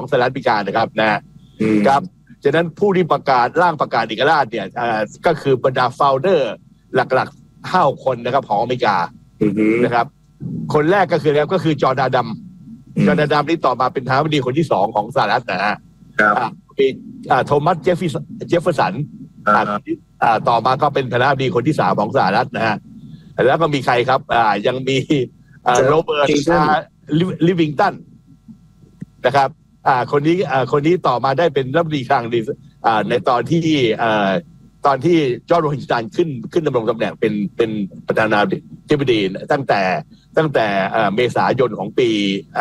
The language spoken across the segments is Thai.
สหรัฐอเมริกานะครับนะครับฉะนั้นผู้ที่ประกาศร่างประกาศเอกราชเนี่ยก็คือบรรดาโฟลเดอร์หลักๆ5 คนนะครับของอเมริกานะครับคนแรกก็คือจอร์แดนดัมนี่ต่อมาเป็นประธานาธิบดีคนที่2ของสหรัฐนะฮะมีโทมัสเจฟเฟอร์สันต่อมาก็เป็นประธานาธิบดีคนที่3ของสหรัฐนะฮะแล้วก็มีใครครับยังมีโรเบิร์ตลิวิงตันนะครับคนนี้ต่อมาได้เป็นรัฐมนตรีคลังในตอนที่จอร์จวอชิงตันขึ้นดำรงตำแหน่งเป็นประธานาธิบดีตั้งแต่เมษายนของปี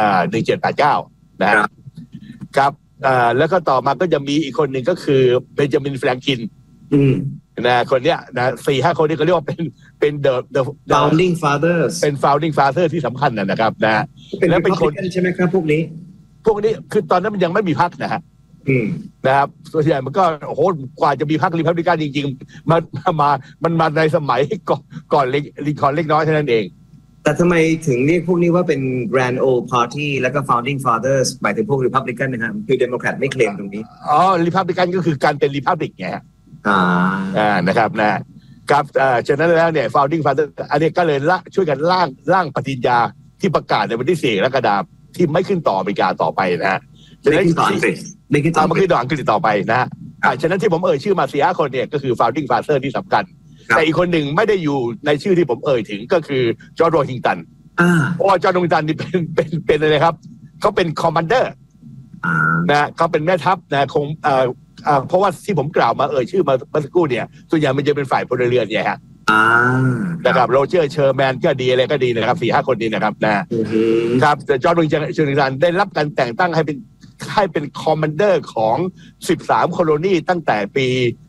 1789นะครับแล้วก็ต่อมาก็จะมีอีกคนหนึ่งก็คือเบนจามินแฟรงคลินนะคนเนี้ยนะ 4-5 คนนี้เขาเรียกว่าเป็น the founding fathers เป็น founding father ที่สำคัญนะครับนะแล้วเป็นคนใช่ไหมครับพวกนี้คือตอนนั้นมันยังไม่มีพรรคนะฮะนะครับส่วนใหญ่มันก็โอ้โหกว่าจะมีพรรครีพับลิกันจริงๆมันมาในสมัยก่อนลินคอล์นเล็กน้อยเท่านั้นเองแต่ทำไมถึงเรียกพวกนี้ว่าเป็น Grand Old Party แล้วก็ Founding Fathers หมายถึงพวก Republican นะครับคือ Democrat ไม่เคลมตรงนี้ Republican ก็คือการเป็น Republic ไงฮะนะครับนะครับฉะนั้นแล้วเนี่ย Founding Fathers อันนี้ก็เลยช่วยกันร่างปฏิญญาที่ประกาศในวันที่4 กรกฎาคมที่ไม่ขึ้นต่ออเมริกาต่อไปนะฮะไม่ขึ้นต่ออังกฤษมาขึ้นต่ออังกฤษต่อไปนะฮะฉะนั้นที่ผมชื่อมา4-5 คนเนี่ยก็คือ Founding Father ที่สำคัญแต่อีกคนหนึ่งไม่ได้อยู่ในชื่อที่ผมถึงก็คือจอร์จวอชิงตันเพราะว่าจอร์จวอชิงตันนี่เป็นอะไรครับเขาเป็นคอมมานเดอร์นะเขาเป็นแม่ทัพนะคงเพราะว่าที่ผมกล่าวมาชื่อมาสักครู่เนี่ยส่วนใหญ่มันจะเป็นฝ่ายพลเรือนเนี่ยฮะนะครับโรเจอร์เชอร์แมนก็ดีอะไรก็ดีนะครับ 4-5 คนนี้นะครับนะครับแต่จอร์จวอชิงตันได้รับการแต่งตั้งให้เป็นคอมมานเดอร์ของ13 โคโลนีตั้งแต่ปี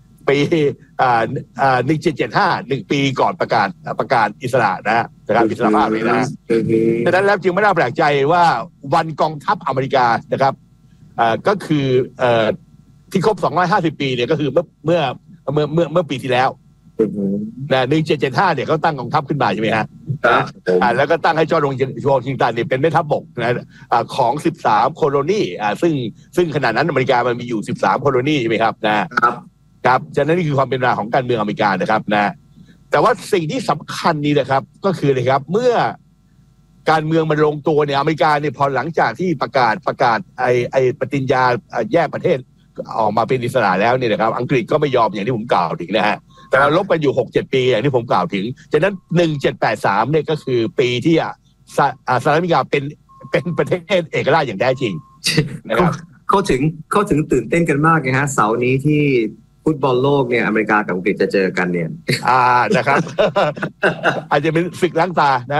1775 1 ปีก่อนประกาศอิสระนะครับอิสระภาพเลยนะดังนั้นแล้วจึงไม่น่าแปลกใจว่าวันกองทัพอเมริกานะครับก็คือที่ครบ250 ปีเนี่ยก็คือเมื่อปีที่แล้วนะ1775เนี่ยเขาตั้งกองทัพขึ้นมาใช่ไหมฮะแล้วก็ตั้งให้จอร์จวอชิงตันเนี่ยเป็นแม่ทัพบกนะของ13 โคโลนีซึ่งขณะนั้นอเมริกามันมีอยู่13 โคโลนีใช่ไหมครับครับฉะนั้นนี่คือความเป็นมาของการเมืองอเมริกานะครับนะแต่ว่าสิ่งที่สำคัญนี่นะครับก็คือเลยครับเมื่อการเมืองมันลงตัวเนี่ยอเมริกาเนี่ยพอหลังจากที่ประกาศไอปฏิญญาแยกประเทศออกมาเป็นอิสระแล้วเนี่ยนะครับอังกฤษก็ไม่ยอมอย่างที่ผมกล่าวถึงนะฮะแต่เราลบกันอยู่ 6-7 ปีอย่างที่ผมกล่าวถึงฉะนั้น1783เนี่ยก็คือปีที่สหรัฐอเมริกาเป็นประเทศเอกราชอย่างแท้จริงนะครับเขาถึงตื่นเต้นกันมากไงฮะเสาร์นี้ที่ฟุตบอลโลกเนี่ยอเมริกากับอังกฤษจะเจอกันเนี่ยนะครับ อาจจะเป็นศึกล้างตานะ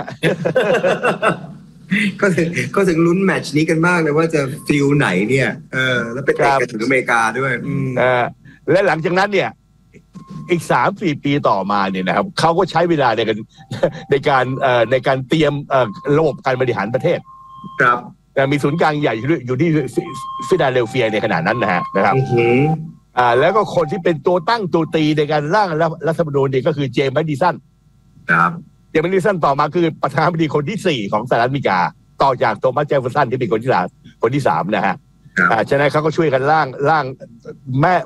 ก็ถึงลุ้นแมตช์นี้กันมากเลยว่าจะฟิลไหนเนี่ยแล้วไปเตะกันถึงอเมริกาด้วยและหลังจากนั้นเนี่ยอีก 3-4 ปีต่อมาเนี่ยนะครับเขาก็ใช้เวลาในการเตรียมระบบการบริหารประเทศครับมีศูนย์กลางใหญ่อยู่ที่ฟิลาเดลเฟียในขณะนั้นนะครับแล้วก็คนที่เป็นตัวตั้งตัวตีในการร่างรัฐธรรมนูญเนี่ยก็คือเจมส์ แมดดิสันครับเจมส์ แมดดิสันต่อมาคือประธานาธิบดีคนที่4ของสหรัฐอเมริกาต่อจากโทมัส เจฟเฟอร์สันที่เป็นคนที่3นะฮะฉะนั้นเขาก็ช่วยกันร่างแม่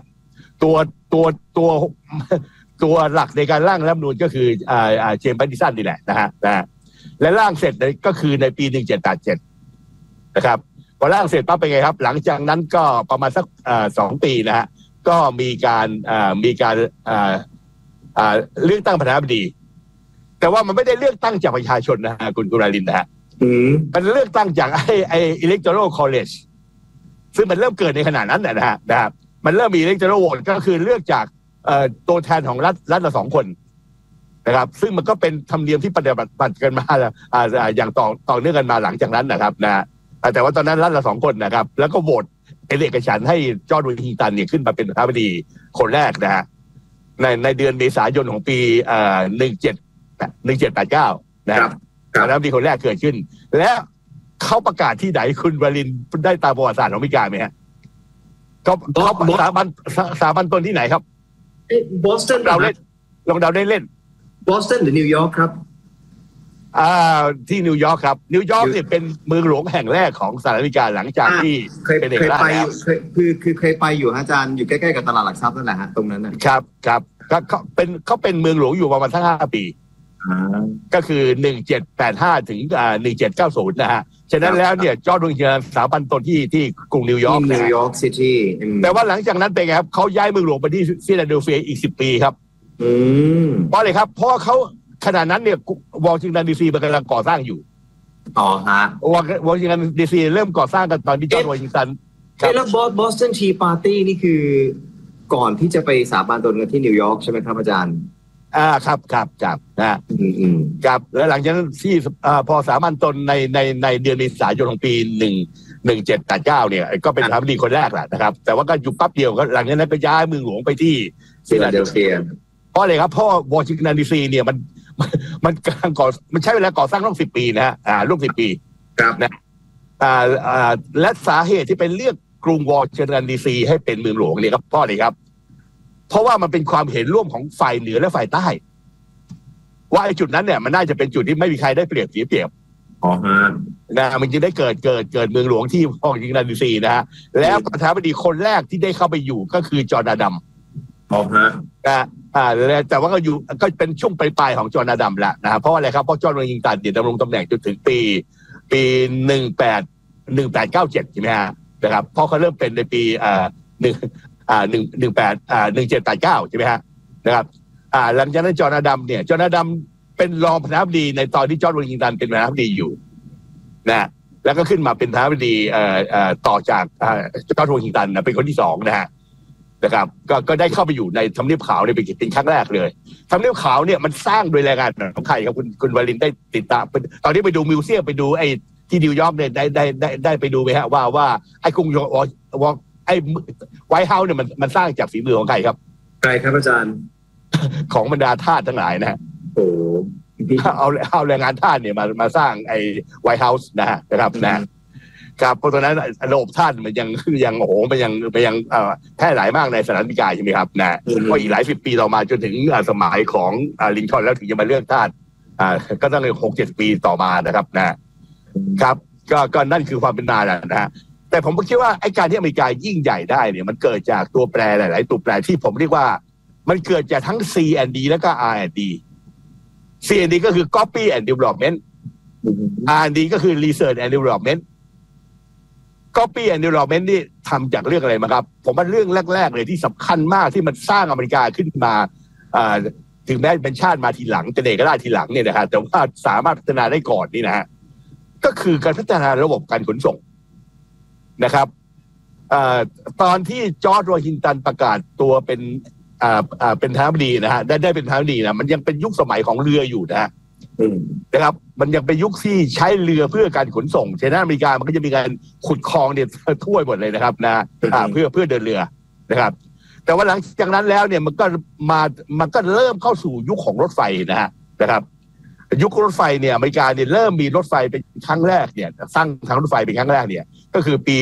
ตัวหลักในการร่างรัฐธรรมนูญก็คือเจมส์ แมดดิสันนี่แหละนะฮะและร่างเสร็จก็คือในปี1787นะครับพอร่างเสร็จปั๊บเป็นไงครับหลังจากนั้นก็ประมาณสัก2 ปีนะฮะก็มีการเลือกตั้งประธานาธิบดีแต่ว่ามันไม่ได้เลือกตั้งจากประชาชนนะฮะคุณกุราลินนะฮะมันเลือกตั้งจากไอ้ electoral college ซึ่งมันเริ่มเกิดในขณะนั้นนะครับมันเริ่มมี electoral vote ก็คือเลือกจากตัวแทนของรัฐละ2 คนนะครับซึ่งมันก็เป็นธรรมเนียมที่ปฏิบัติกันมาอย่างต่อเนื่องกันมาหลังจากนั้นนะครับนะแต่ว่าตอนนั้นรัฐละ2 คนนะครับแล้วก็โหวตเป็นเอกฉันท์ให้จอร์จ วอชิงตันเนี่ยขึ้นมาเป็นประธานาธิบดีคนแรกนะฮะในเดือนเมษายนของปี1789นะครับประธานาธิบดีคนแรกเกิดขึ้นและเขาประกาศที่ไหนคุณวรินทร์ได้ตามประวัติศาสตร์ของอเมริกาไหมฮะเขาสถาบันต้นที่ไหนครับบอสตันเราเล่นลองเดาได้เล่นบอสตันหรือนิวยอร์กครับที่นิวยอร์กครับนิวยอร์กเนี่ยเป็นเมืองหลวงแห่งแรกของสหรัฐอเมริกาหลังจากที่เป็นเอกราชแล้วคือเคยไปอยู่อาจารย์อยู่ใกล้ๆกับตลาดหลักทรัพย์นั่นแหละฮะตรงนั้นนะครับเขาเป็นเมืองหลวงอยู่ประมาณสัก5 ปีก็คือ1785ถึง1790นะฮะฉะนั้นแล้วเนี่ยจอร์จ วอชิงตันสถาบันตนที่กรุงนิวยอร์กนิวยอร์กซิตี้แต่ว่าหลังจากนั้นเป็นไงครับเขาย้ายเมืองหลวงไปที่ฟิลาเดลเฟียอีก10 ปีครับเพราะอะไรครับเพราะเขาขณะนั้นเนี่ยวอชิงตันดีซีมันกำลังก่อสร้างอยู่ฮะวอชิงตันดีซีเริ่มก่อสร้างกันตอนที่จอร์จ วอชิงตันแล้วบอสตันทีปาร์ตี้นี่คือก่อนที่จะไปสถาบันตนกันที่นิวยอร์กใช่ไหมครับอาจารย์ครับแล้วหลังจากนั้นที่พอสามัญตนในเดือนเมษายนของปี1789เนี่ยก็เป็นสถาปนิกคนแรกแหละนะครับแต่ว่าก็อยู่ปั๊บเดียวก็หลังจากนั้นก็ย้ายเมืองหลวงไปที่ฟิลาเดลเฟียเพราะอะไรครับเพราะวอชิงตันดีซีเนี่ยมันกำลังมันใช้เวลาก่อสร้างร่วม10 ปีนะฮะร่วม10 ปีครับนะและสาเหตุที่เป็นเลือกกรุงวอชิงตันดีซีให้เป็นเมืองหลวงเนี่ยครับเพราะอะไรครับเพราะว่ามันเป็นความเห็นร่วมของฝ่ายเหนือและฝ่ายใต้ว่าไอ้จุดนั้นเนี่ยมันน่าจะเป็นจุดที่ไม่มีใครได้เปรียบเสียเปรียบมันจะได้เกิดเมืองหลวงที่วอชิงตันดีซีนะฮะแล้วประธานาธิบดีคนแรกที่ได้เข้าไปอยู่ก็คือจอห์น อดัมแต่ว่าก็เป็นช่วงปลายของจอห์น อดัมแหละนะเพราะอะไรครับเพราะจอห์น วอชิงตันดำรงตำแหน่งจนถึงปี1897ใช่ไหมฮะนะครับเพราะเขาเริ่มเป็นในปี1789ใช่ไหมฮะนะครับหลังจากนั้นจอห์น อดัมเป็นรองประธานาธิบดีในตอนที่จอร์จ วอชิงตันเป็นประธานาธิบดีอยู่นะแล้วก็ขึ้นมาเป็นประธานาธิบดีต่อจากจอร์จ วอชิงตันเป็นคนที่2นะครับก็ได้เข้าไปอยู่ในทำเนียบขาวเป็นครั้งแรกเลยทำเนียบขาวเนี่ยมันสร้างโดยแรงงานของใครครับคุณวารินได้ติดตามตอนนี้ไปดูมิวเซียมไปดูไอ้ที่นิวยอร์กเนี่ยได้ไปดูไหมฮะว่าไอ้กรุงไอ้ไวท์เฮาส์เนี่ยมันสร้างจากฝีมือของใครครับใครครับอาจารย์ของบรรดาทาสทั้งหลายนะเอาแรงงานทาสเนี่ยมาสร้างไอ้ไวท์เฮาส์นะครับเพราะตอนนั้นระบบทาสมันยังโอ้โหมันยังแพร่หลายมากในสหรัฐอเมริกาใช่ไหมครับพออีกหลาย10 ปีต่อมาจนถึงสมัยของลิงคอล์นแล้วถึงจะมาเลือกทาสก็ต้อง6-7 ปีต่อมานะครับก็นั่นคือความเป็นมานะฮะแต่ผมก็คิดว่าไอ้การที่อเมริกายิ่งใหญ่ได้เนี่ยมันเกิดจากตัวแปรหลายๆตัวแปรที่ผมเรียกว่ามันเกิดจากทั้ง C&D และก็ R&D C&D ก็คือ Copy and Development R&D ก็คือ Research and Development Copy and Development นี่ทำจากเรื่องอะไรมาครับผมว่าเรื่องแรกๆเลยที่สำคัญมากที่มันสร้างอเมริกาขึ้นมาถึงแม้เป็นชาติมาทีหลังแต่เด็กก็ได้ทีหลังเนี่ยนะครับแต่ว่าสามารถพัฒนาได้ก่อนนี่นะฮะก็คือการพัฒนาระบบการขนส่งนะครับตอนที่จอร์จ วอชิงตันประกาศตัวเป็นประธานาธิบดีนะฮะได้เป็นประธานาธิบดีนะมันยังเป็นยุคสมัยของเรืออยู่นะครับมันยังเป็นยุคที่ใช้เรือเพื่อการขนส่งฉะนั้นอเมริกามันก็จะมีการขุดคลองเนี่ยทั่วหมดเลยนะครับเพื่อเดินเรือนะครับแต่ว่าหลังจากนั้นแล้วเนี่ยมันก็เริ่มเข้าสู่ยุคของรถไฟนะครับยุครถไฟเนี่ยอเมริกาเนี่ยเริ่มมีรถไฟเป็นครั้งแรกเนี่ยสร้างทางรถไฟเป็นครั้งแรกเนี่ยก็คือปี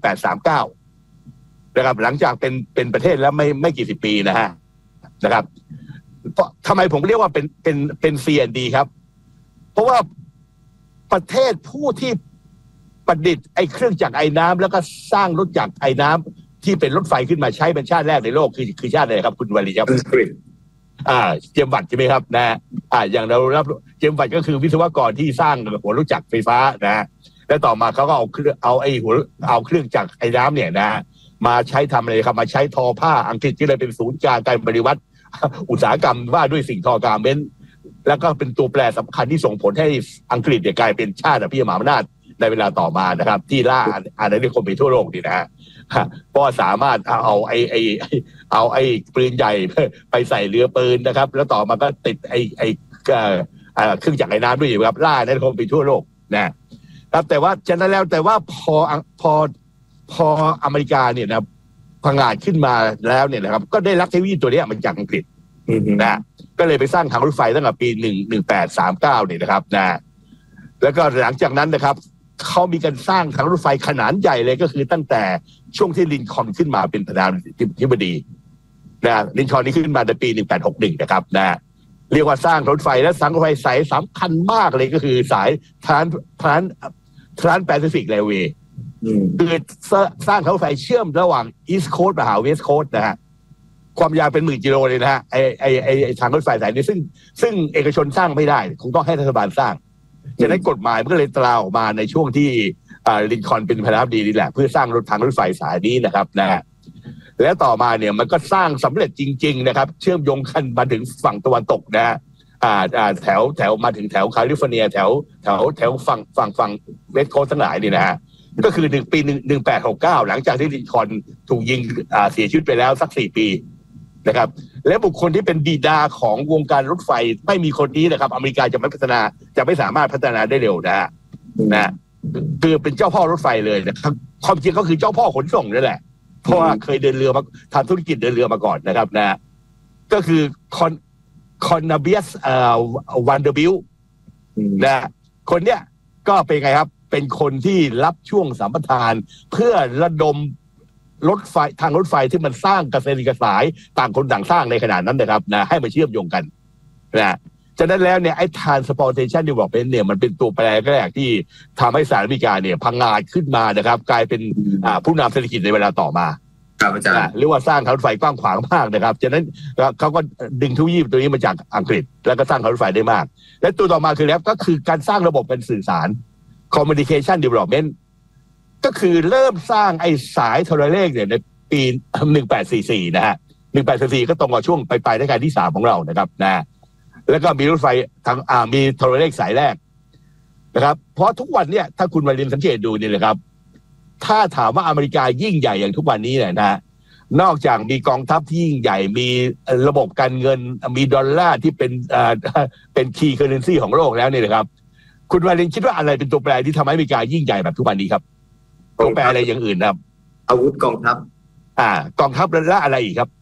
1839นะครับหลังจากเป็นประเทศแล้วไม่กี่สิบปีนะครับทำไมผมเรียกว่าเป็น C&D ครับเพราะว่าประเทศผู้ที่ประดิษฐ์ไอ้เครื่องจักรไอ้น้ำแล้วก็สร้างรถจักรไอ้น้ำที่เป็นรถไฟขึ้นมาใช้เป็นชาติแรกในโลกคือชาติไหนครับคุณวลีครับเจมส์วัตต์ใช่ไหมครับอย่างเรารับเจมส์วัตต์ก็คือวิศวกรที่สร้างหัวรถจักรไฟฟ้าแล้วต่อมาเขาก็เอาเครื่องจักรไอ้น้ำเนี่ยมาใช้ทำอะไรครับมาใช้ทอผ้าอังกฤษที่เลยเป็นศูนย์กลางการปฏิวัติอุตสาหกรรมว่าด้วยสิ่งทอการเม้นแล้วก็เป็นตัวแปรสำคัญที่ส่งผลให้อังกฤษเนี่ยกลายเป็นชาติอภิมหาอำนาจในเวลาต่อมานะครับที่ล่าอาณานิคมไปทั่วโลกนี่เพราะสามารถเอาไอ้ปืนใหญ่ไปใส่เรือปืนนะครับแล้วต่อมาก็ติดเครื่องจักรไอ้น้ำด้วยครับล่าอาณานิคมไปทั่วโลกนะครับแต่ว่าฉะนั้นแล้วแต่ว่าพออเมริกาเนี่ยนะพังงาดขึ้นมาแล้วเนี่ยนะครับก็ได้รับเทคโนโลยีตัวนี้มาจากอังกฤษก็เลยไปสร้างทางรถไฟตั้งแต่ปี1839เนี่ยนะครับแล้วก็หลังจากนั้นนะครับเขามีการสร้างทางรถไฟขนาดใหญ่เลยก็คือตั้งแต่ช่วงที่ลินคอล์นขึ้นมาเป็นประธานาธิบดีลินคอล์นนี่ขึ้นมาในปี1861นะครับเรียกว่าสร้างรถไฟและสร้างรถไฟสายสำคัญมากเลยก็คือสายทรานแปซิฟิกเรลเวย์คือสร้างรถไฟเชื่อมระหว่างอีสต์โคสต์มาหาเวสต์โคสต์นะฮะความยาวเป็น10,000 กิโลเลยนะฮะไอทางรถไฟสายนี้ซึ่งเอกชนสร้างไม่ได้คงต้องให้รัฐบาลสร้างฉะนั้นกฎหมายมันก็เลยตราออกมาในช่วงที่ลินคอล์นเป็นประธานาธิบดีนี่แหละเพื่อสร้างทางรถไฟสายนี้นะครับนะฮะแล้วต่อมาเนี่ยมันก็สร้างสำเร็จจริงๆนะครับเชื่อมโยงกันมาถึงฝั่งตะวันตกนะฮะแถวมาถึงแถวแคลิฟอร์เนียแถวฝั่งเวสต์โคสต์ทั้งหลายนี่นะฮะก็คือปี1869หลังจากที่ลินคอล์นถูกยิงเสียชีวิตไปแล้วสัก4 ปีนะครับและบุคคลที่เป็นบิดาของวงการรถไฟไม่มีคนนี้นะครับอเมริกาจะไม่สามารถพัฒนาได้เร็วนะคือเป็นเจ้าพ่อรถไฟเลยนะครับความจริงก็คือเจ้าพ่อขนส่งนั่นแหละเพราะว่าเคยเดินเรือมาทำธุรกิจเดินเรือมาก่อนนะครับนะก็คือคอนนาเบียสวันเดอร์บิลนะคนเนี้ยก็เป็นไงครับเป็นคนที่รับช่วงสัมปทานเพื่อระดมรถไฟทางรถไฟที่มันสร้างกระเซ็นกระสายต่างคนต่างสร้างในขนาดนั้นนะครับนะให้มันเชื่อมโยงกันนะฉะนั้นแล้วเนี่ยไอ้ transportation development เนี่ยมันเป็นตัวแปรแรกที่ทำให้สหรัฐอเมริกาเนี่ยพังงาดขึ้นมานะครับกลายเป็นผู้นำเศรษฐกิจในเวลาต่อมาครับอาจารย์หรือว่าสร้างทางรถไฟกว้างขวางมากนะครับฉะนั้นเขาก็ดึงเทคโนโลยีตัวนี้มาจากอังกฤษแล้วก็สร้างทางรถไฟได้มากและตัวต่อมาคือแล้วก็คือการสร้างระบบการสื่อสาร communication developmentก็คือเริ่มสร้างไอ้สายโทรเลขเนี่ยในปี1844นะฮะ1844ก็ตรงกับช่วงปลายรัชกาลที่3ของเรานะครับนะแล้วก็มีรถไฟทางมีโทรเลขสายแรกนะครับเพราะทุกวันเนี่ยถ้าคุณมาเรียนสังเกตดูนี่เลยครับถ้าถามว่าอเมริกายิ่งใหญ่อย่างทุกวันนี้เนี่ยนะนอกจากมีกองทัพที่ยิ่งใหญ่มีระบบการเงินมีดอลลาร์ที่เป็นคีย์เคอร์เรนซีของโลกแล้วเนี่ยนะครับคุณมาเรียนคิดว่าอะไรเป็นตัวแปรที่ทำให้อเมริกายิ่งใหญ่แบบทุกวันนี้ครับตัวแปรอะไรอย่างอื่นครับอาวุธกองทัพกองทัพและอะไรอีกครับ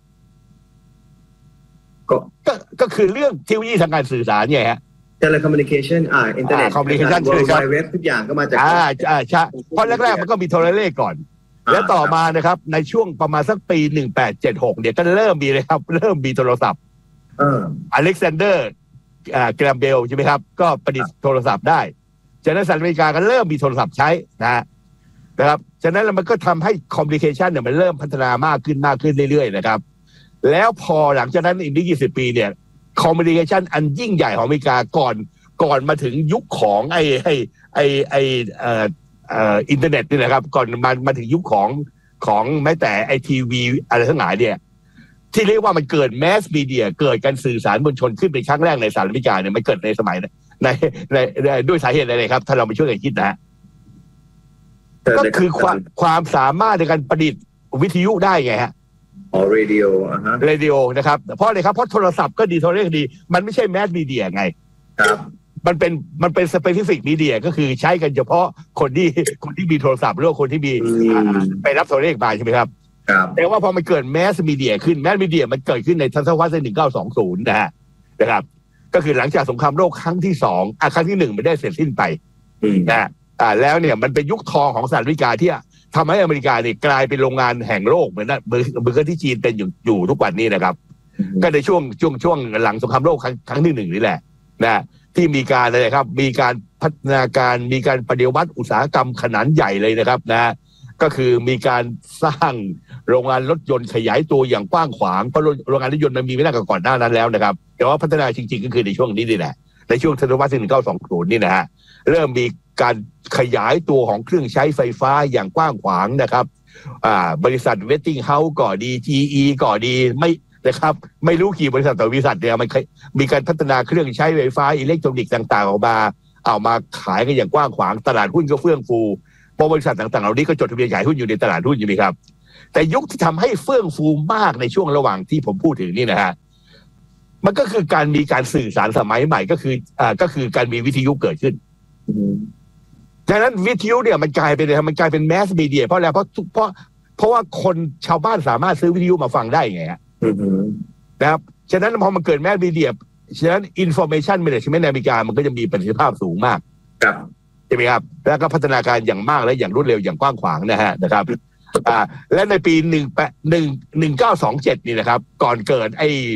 ก็คือเรื่องเทคโนโลยีทางการสื่อสารไงฮะ telecommunication อินเทอร์เน็ต communication เว็บทุกอย่างก็มาจากใช่เพราะแรกๆมันก็มีโทรเลขก่อนแล้วต่อมานะครับในช่วงประมาณสักปี1876เนี่ยก็เริ่มมีเลยครับเริ่มมีโทรศัพท์อเล็กซานเดอร์แกรมเบลใช่ไหมครับก็ประดิษฐ์โทรศัพท์ได้จากนั้นสหรัฐอเมริกาก็เริ่มมีโทรศัพท์ใช้นะครับฉะนั้นมันก็ทำให้คอมมิวนิเคชันเนี่ยมันเริ่มพัฒนามากขึ้นเรื่อยๆนะครับแล้วพอหลังจากนั้นอีก20 ปีเนี่ยคอมมิวนิเคชันอันยิ่งใหญ่ของอเมริกาก่อนมาถึงยุคของไออินเทอร์เน็ตนี่นะครับก่อนมาถึงยุคของแม้แต่ไอทีวีอะไรทั้งหลายเนี่ยที่เรียกว่ามันเกิดแมสมีเดียเกิดการสื่อสารมวลชนขึ้นเป็นครั้งแรกในสหรัฐอเมริกาเนี่ยมันเกิดในสมัยในด้วยสาเหตุอะไรครับถ้าเราไปช่วยกันคิดนะก็คือความสามารถในการประดิษฐ์วิทยุได้ไงฮะเรดิโอนะครับเพราะอะไรครับเพราะโทรศัพท์ก็ดีโทรเลขดีมันไม่ใช่แมสมีเดียไงครับมันเป็นสเปซิฟิกมีเดียก็คือใช้กันเฉพาะคนที่มีโทรศัพท์หรือคนที่มีไปรับโทรเลขมาใช่ไหมครับแต่ว่าพอมันเกิดแมสมีเดียขึ้นแมสมีเดียมันเกิดขึ้นในทศวรรษ1920นะครับก็คือหลังจากสงครามโลกครั้งที่2ครั้งที่1ไม่ได้เสร็จสิ้นไปนะแล้วเนี่ยมันเป็นยุคทองของสหรัฐอเมริกาที่ทำให้อเมริกาเนี่ยกลายเป็นโรงงานแห่งโลกเหมือนที่จีนเป็นอยู่ทุกวันนี้นะครับก็ในช่วงหลังสงครามโลกครั้งที่1นี่แหละนะที่มีการอะไรครับมีการพัฒนาการมีการปฏิวัติอุตสาหกรรมขนาดใหญ่เลยนะครับนะก็คือมีการสร้างโรงงานรถยนต์ขยายตัวอย่างกว้างขวางเพราะโรงงานรถยนต์มันมีไม่ได้ก่อนหน้านั้นแล้วนะครับแต่ว่าพัฒนาจริงๆก็คือในช่วงนี้นี่แหละในช่วงทศวรรษ1920นี่นะฮะเริ่มมีการขยายตัวของเครื่องใช้ไฟฟ้าอย่างกว้างขวางนะครับบริษัทเวสติงเฮาส์ก่อดี GE ก่อดีไม่นะครับไม่รู้กี่บริษัทต่อบริษัทเนี่ยมันมีการพัฒนาเครื่องใช้ไฟฟ้าอิเล็กทรอนิกส์ต่างๆออกมาเอามาขายกันอย่างกว้างขวางตลาดหุ้นก็เฟื่องฟูเพราะบริษัทต่างๆเหล่านี้ก็จดทะเบียนขายหุ้นอยู่ในตลาดหุ้นอยู่นี่ครับแต่ยุคที่ทำให้เฟื่องฟูมากในช่วงระหว่างที่ผมพูดถึงนี่นะฮะมันก็คือการมีการสื่อสารสมัยใหม่ก็คือการมีวิทยุเกิดขึ้นดังนั้นวิทยุเนี่ยมันกลายเป็นแมสมีเดียเพราะอะไรเพราะว่าคนชาวบ้านสามารถซื้อวิทยุมาฟังได้ไงฮะนะครับฉะนั้นพอมันเกิดแมสมีเดียฉะนั้น information management ในอเมริกามันก็จะมีประสิทธิภาพสูงมากใช่ไหมครับแล้วก็พัฒนาการอย่างมากและอย่างรวดเร็วอย่างกว้างขวางนะครับและในปี1927นี่นะครับก่อนเกิดไอ้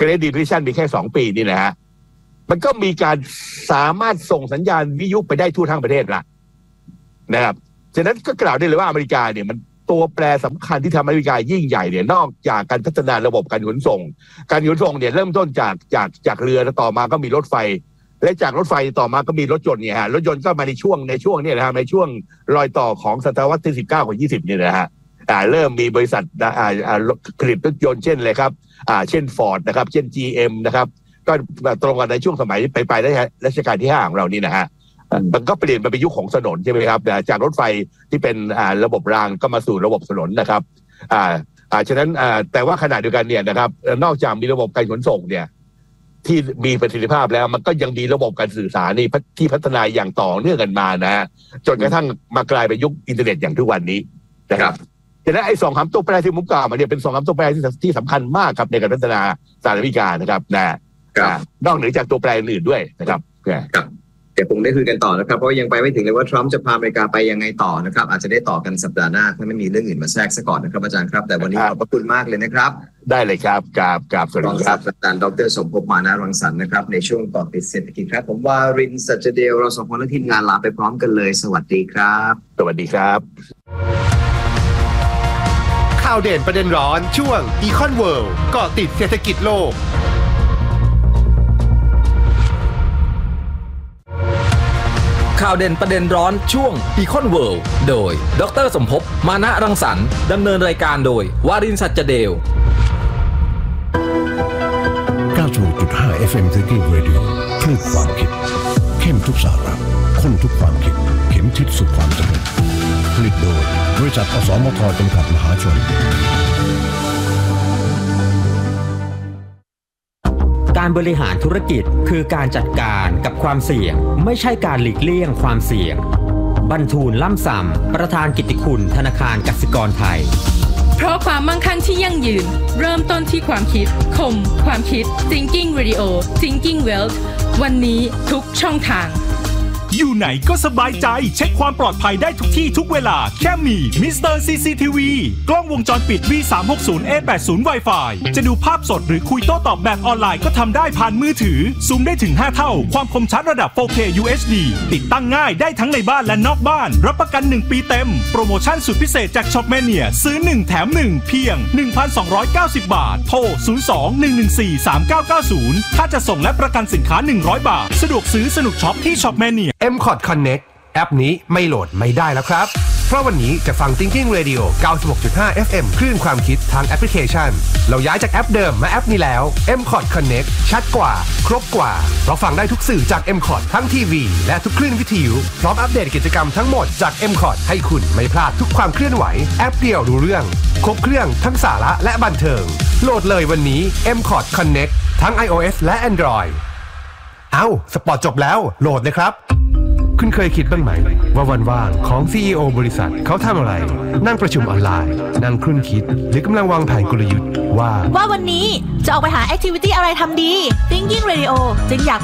Great Depression มีแค่2 ปีนี่นะฮะมันก็มีการสามารถส่งสัญญาณวิทยุไปได้ทั่วทั้งประเทศละนะครับฉะนั้นก็กล่าวได้เลยว่าอเมริกาเนี่ยมันตัวแปรสำคัญที่ทำให้อเมริกายิ่งใหญ่เนี่ยนอกจากการพัฒนาระบบการขนส่งเนี่ยเริ่มต้นจากเรือแล้วต่อมาก็มีรถไฟและจากรถไฟต่อมาก็มีรถยนต์เนี่ยฮะรถยนต์ก็มาในช่วงเนี่ยนะครับในช่วงรอยต่อของศตวรรษที่19กับ20เนี่ยนะฮะเริ่มมีบริษัทผลิตรถยนต์เช่นเลยครับเช่น Ford นะครับเช่น GM นะครับก็ตรงกันในช่วงสมัยไปได้รัชกาลที่5ของเรานี่นะฮะมันก็เปลี่ยนมาเป็นยุคของถนนใช่ไหมครับจากรถไฟที่เป็นระบบรางก็มาสู่ระบบถนนนะครับฉะนั้นแต่ว่าขณะเดียวกันเนี่ยนะครับนอกจากมีระบบการขนส่งเนี่ยที่มีประสิทธิภาพแล้วมันก็ยังมีระบบการสื่อสารนี่ที่พัฒนาอย่างต่อเนื่องกันมานะฮะจนกระทั่งมากลายเป็นยุคอินเทอร์เน็ตอย่างทุกวันนี้นะครับฉะนั้นไอ้2 คำตัวแปรที่ผมกล่าวมาเนี่ยเป็น2 คำตัวแปรที่สำคัญมากครับในการพัฒนาสหรัฐอเมริกานะครับนอกเหนือจากตัวแปรอื่นด้วยนะครับเดี๋ยวผมได้คุยกันต่อนะครับเพราะยังไปไม่ถึงเลยว่าทรัมป์จะพาอเมริกาไปยังไงต่อนะครับอาจจะได้ต่อกันสัปดาห์หน้าถ้าไม่มีเรื่องอื่นมาแทรกซะก่อนนะครับอาจารย์ครับแต่วันนี้ขอบพระคุณมากเลยนะครับได้เลยครับกับสวัสดีครับอาจารย์ดร.สมภพมานะรังสรรค์นะครับในช่วงต่อติดเศรษฐกิจครับผมวารินทร์ สัจเดลเรา2 คนและทีมงานลาไปพร้อมกันเลยสวัสดีครับสวัสดีครับข่าวเด่นประเด็นร้อนช่วง Econ World เกาะติดเศรษฐกิจโลกข่าวเด่นประเด็นร้อนช่วง Econ World โดยดร.สมภพมานะรังสรรค์ดำเนินรายการโดยวารินทร์ สัจเดล 96.5 FM Thinking Radio คลื่นความคิดเข้มทุกสาระข้นทุกความคิดเข็มทิศสู่ความสำเร็จผลิตโดยบริษัทอสมทจำกัดมหาชนการบริหารธุรกิจคือการจัดการกับความเสี่ยงไม่ใช่การหลีกเลี่ยงความเสี่ยงบรรทูลล่ำส่ำประธานกิตติคุณธนาคารกสิกรไทยเพราะความมั่งคั่งที่ยั่งยืนเริ่มต้นที่ความคิดคมความคิด Thinking Radio Thinking Wealth วันนี้ทุกช่องทางอยู่ไหนก็สบายใจเช็คความปลอดภัยได้ทุกที่ทุกเวลาแค่มีมิสเตอร์ CCTV กล้องวงจรปิด V360A80 Wi-Fi จะดูภาพสดหรือคุยโต้ตอบแบบออนไลน์ก็ทำได้ผ่านมือถือซูมได้ถึง5 เท่าความคมชัดระดับ 4K UHD ติดตั้งง่ายได้ทั้งในบ้านและนอกบ้านรับประกัน1 ปีเต็มโปรโมชั่นสุดพิเศษจาก Shopmania ซื้อ1แถม1เพียง 1,290 บาทโทร 02-114-3990 ถ้าจะส่งและประกันสินค้า100 บาทสะดวกซื้อสนุกช็อปที่ Shopmania MCOT Connect แอปนี้ไม่โหลดไม่ได้แล้วครับเพราะวันนี้จะฟัง Thinking Radio 96.5 FM คลื่นความคิดทางแอปพลิเคชันเราย้ายจากแอปเดิมมาแอปนี้แล้ว MCOT Connect ชัดกว่าครบกว่าเราฟังได้ทุกสื่อจาก MCOT ทั้งทีวีและทุกคลื่นวิทยุพร้อมอัปเดตกิจกรรมทั้งหมดจาก MCOT ให้คุณไม่พลาดทุกความเคลื่อนไหวแอปเดียวรู้เรื่องครบเครื่องทั้งสาระและบันเทิงโหลดเลยวันนี้ MCOT Connect ทั้ง iOS และ Android สปอร์ตจบแล้วโหลดเลยครับคุณเคยคิดบ้างไหมว่าวันว่างของ CEO บริษัทเขาทำอะไรนั่งประชุมออนไลน์นั่งครุ่นคิดหรือกำลังวางแผนกลยุทธ์ว่าวันนี้จะออกไปหาแอคทิวิตี้อะไรทำดี Thinking Radio จึงอยาก